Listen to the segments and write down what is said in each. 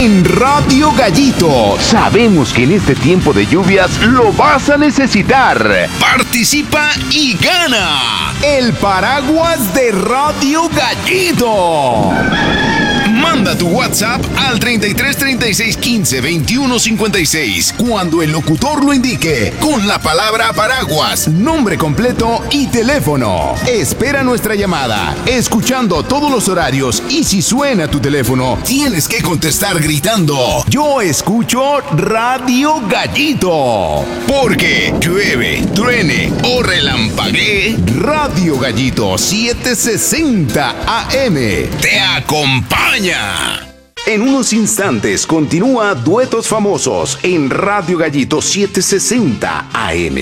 en Radio Gallito. Sabemos que en este tiempo de lluvias lo vas a necesitar. Participa y gana el paraguas de Radio Gallito. Manda tu WhatsApp al 33 36 15 21 56 cuando el locutor lo indique, con la palabra paraguas, nombre completo y teléfono. Espera nuestra llamada, escuchando todos los horarios, y si suena tu teléfono, tienes que contestar gritando: yo escucho Radio Gallito. Porque llueve, truene o relampaguee, Radio Gallito 760 AM te acompaña. En unos instantes continúa Duetos Famosos en Radio Gallito 760 AM.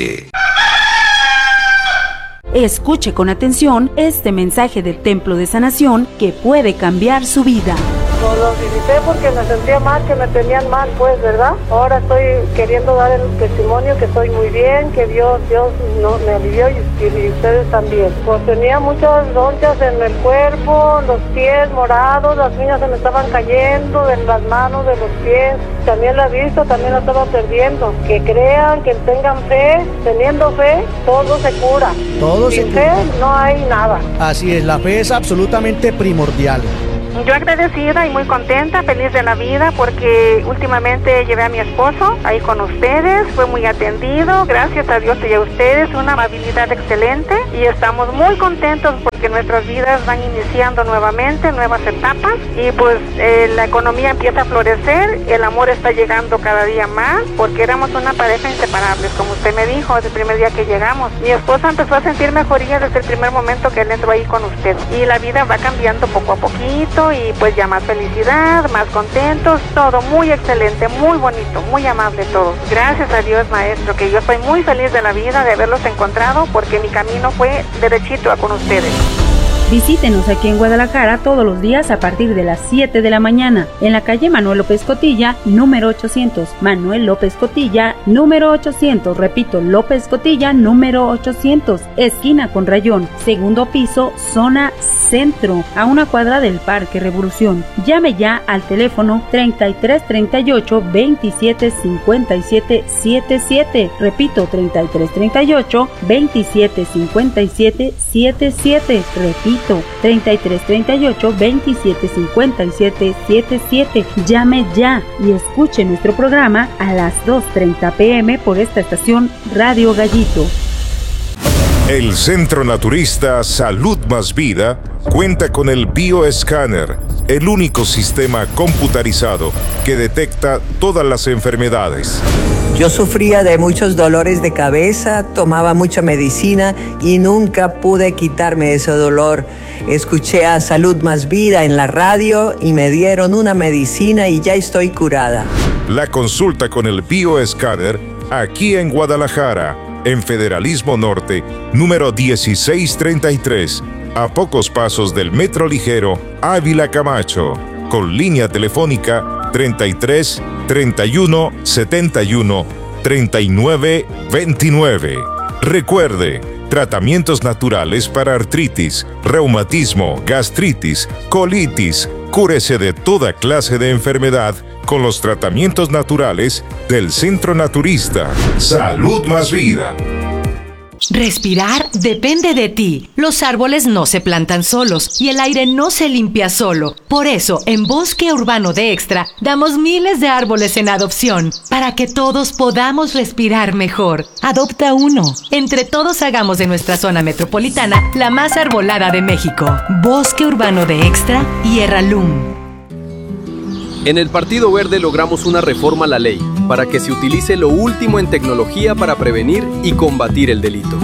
Escuche con atención este mensaje del Templo de Sanación que puede cambiar su vida. No los visité porque me sentía mal, que me tenían mal, pues, ¿verdad? Ahora estoy queriendo dar el testimonio que estoy muy bien, que Dios no, me alivió y ustedes también. Pues tenía muchas ronchas en el cuerpo, los pies morados, las uñas se me estaban cayendo de las manos, de los pies. También la vista, también la estaba perdiendo. Que crean, que tengan fe, teniendo fe, todo se cura. Todo Sin fe no hay nada. Así es, la fe es absolutamente primordial. Yo agradecida y muy contenta, feliz de la vida, porque últimamente llevé a mi esposo ahí con ustedes, fue muy atendido, gracias a Dios y a ustedes, una amabilidad excelente, y estamos muy contentos porque nuestras vidas van iniciando nuevamente, nuevas etapas, y pues la economía empieza a florecer, el amor está llegando cada día más, porque éramos una pareja inseparable, como usted me dijo desde el primer día que llegamos. Mi esposa empezó a sentir mejoría desde el primer momento que él entró ahí con usted, y la vida va cambiando poco a poquito, y pues ya más felicidad, más contentos, todo muy excelente, muy bonito, muy amable todo. Gracias a Dios, maestro, que yo estoy muy feliz de la vida de haberlos encontrado, porque mi camino fue derechito a con ustedes. Visítenos aquí en Guadalajara todos los días a partir de las 7 de la mañana, en la calle Manuel López Cotilla, número 800. Manuel López Cotilla, número 800. Repito, López Cotilla, número 800. Esquina con Rayón, segundo piso, zona centro, a una cuadra del Parque Revolución. Llame ya al teléfono 33 38 27 57 77. Repito, 33 38 27 57 77. Repito, 33 38 27 57 77. Llame ya y escuche nuestro programa a las 2:30 p.m. por esta estación Radio Gallito. El Centro Naturista Salud Más Vida cuenta con el Bioescáner, el único sistema computarizado que detecta todas las enfermedades. Yo sufría de muchos dolores de cabeza, tomaba mucha medicina y nunca pude quitarme ese dolor. Escuché a Salud Más Vida en la radio y me dieron una medicina y ya estoy curada. La consulta con el Bioescáner aquí en Guadalajara, en Federalismo Norte, número 1633, a pocos pasos del Metro Ligero Ávila Camacho, con línea telefónica 33 31 71 39 29. Recuerde, tratamientos naturales para artritis, reumatismo, gastritis, colitis. Cúrese de toda clase de enfermedad con los tratamientos naturales del Centro Naturista Salud Más Vida. Respirar depende de ti. Los árboles no se plantan solos y el aire no se limpia solo. Por eso, en Bosque Urbano de Extra, damos miles de árboles en adopción para que todos podamos respirar mejor. Adopta uno. Entre todos hagamos de nuestra zona metropolitana la más arbolada de México. Bosque Urbano de Extra y Erralum. En el Partido Verde logramos una reforma a la ley para que se utilice lo último en tecnología para prevenir y combatir el delito.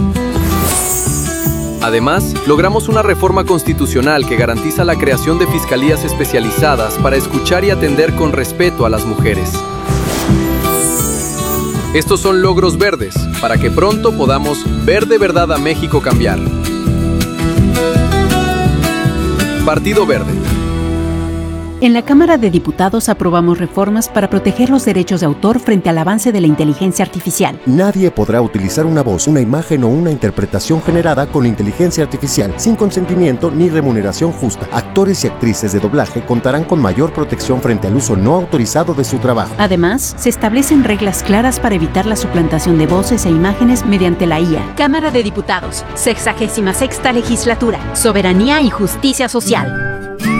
Además, logramos una reforma constitucional que garantiza la creación de fiscalías especializadas para escuchar y atender con respeto a las mujeres. Estos son logros verdes para que pronto podamos ver de verdad a México cambiar. Partido Verde. En la Cámara de Diputados aprobamos reformas para proteger los derechos de autor frente al avance de la inteligencia artificial. Nadie podrá utilizar una voz, una imagen o una interpretación generada con inteligencia artificial sin consentimiento ni remuneración justa. Actores y actrices de doblaje contarán con mayor protección frente al uso no autorizado de su trabajo. Además, se establecen reglas claras para evitar la suplantación de voces e imágenes mediante la IA. Cámara de Diputados, 66ª Legislatura, Soberanía y Justicia Social.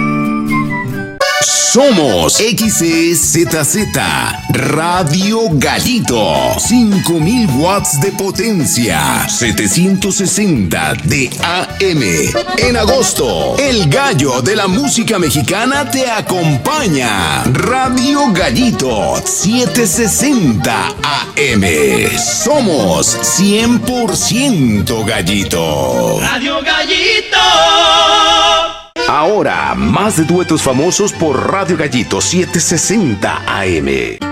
Somos XEZZ Radio Gallito, 5000 watts de potencia, 760 de AM. En agosto, el gallo de la música mexicana te acompaña. Radio Gallito, 760 AM. Somos 100% gallito. Radio Gallito. Ahora, más de duetos famosos por Radio Gallito 760 AM.